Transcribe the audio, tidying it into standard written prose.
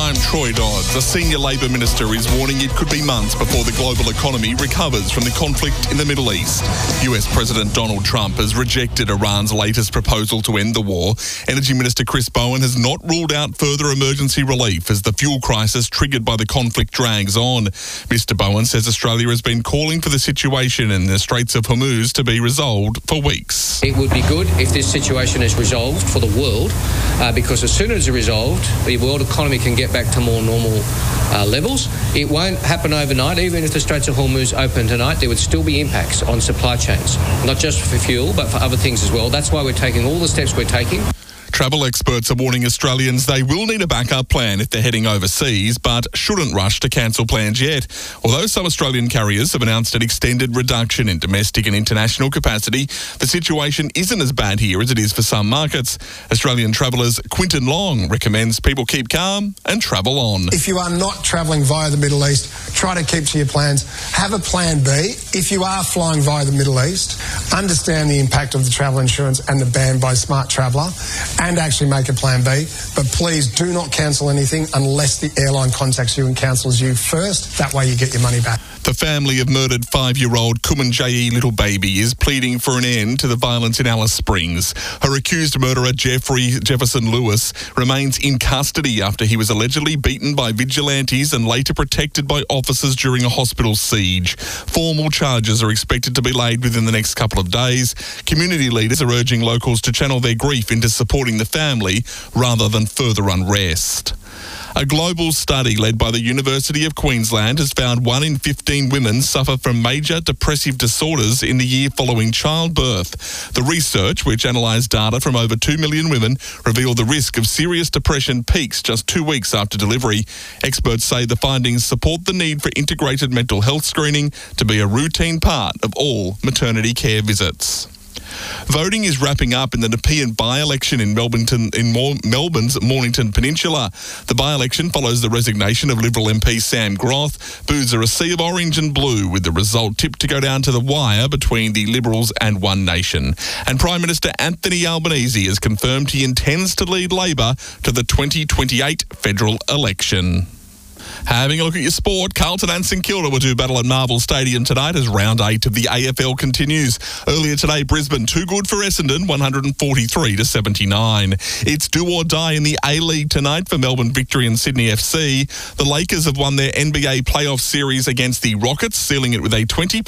I'm Troy Dodds. A senior Labor minister is warning it could be months before the global economy recovers from the conflict in the Middle East. US President Donald Trump has rejected Iran's latest proposal to end the war. Energy Minister Chris Bowen has not ruled out further emergency relief as the fuel crisis triggered by the conflict drags on. Mr. Bowen says Australia has been calling for the situation in the Straits of Hormuz to be resolved for weeks. It would be good if this situation is resolved for the world, because as soon as it's resolved, the world economy can get back to more normal levels. It won't happen overnight. Even if the Straits of Hormuz open tonight, there would still be impacts on supply chains, not just for fuel, but for other things as well. That's why we're taking all the steps we're taking. Travel experts are warning Australians they will need a backup plan if they're heading overseas, but shouldn't rush to cancel plans yet. Although some Australian carriers have announced an extended reduction in domestic and international capacity, the situation isn't as bad here as it is for some markets. Australian travellers Quinton Long recommends people keep calm and travel on. If you are not travelling via the Middle East, try to keep to your plans. Have a plan B. If you are flying via the Middle East, understand the impact of the travel insurance and the ban by Smart Traveller, and actually make a plan B. But please do not cancel anything unless the airline contacts you and cancels you first. That way you get your money back. The family of murdered 5-year-old Kumanjayi little baby is pleading for an end to the violence in Alice Springs. Her accused murderer, Jefferson Lewis, remains in custody after he was allegedly beaten by vigilantes and later protected by officers during a hospital siege. Formal charges are expected to be laid within the next couple of days. Community leaders are urging locals to channel their grief into supporting the family rather than further unrest. A global study led by the University of Queensland has found 1 in 15 women suffer from major depressive disorders in the year following childbirth. The research, which analysed data from over 2 million women, revealed the risk of serious depression peaks just 2 weeks after delivery. Experts say the findings support the need for integrated mental health screening to be a routine part of all maternity care visits. Voting is wrapping up in the Nepean by-election in Melbourne's Mornington Peninsula. The by-election follows the resignation of Liberal MP Sam Groth. Booths are a sea of orange and blue, with the result tipped to go down to the wire between the Liberals and One Nation. And Prime Minister Anthony Albanese has confirmed he intends to lead Labor to the 2028 federal election. Having a look at your sport, Carlton and St Kilda will do battle at Marvel Stadium tonight as round 8 of the AFL continues. Earlier today, Brisbane too good for Essendon, 143-79. It's do or die in the A-League tonight for Melbourne Victory and Sydney FC. The Lakers have won their NBA playoff series against the Rockets, sealing it with a 20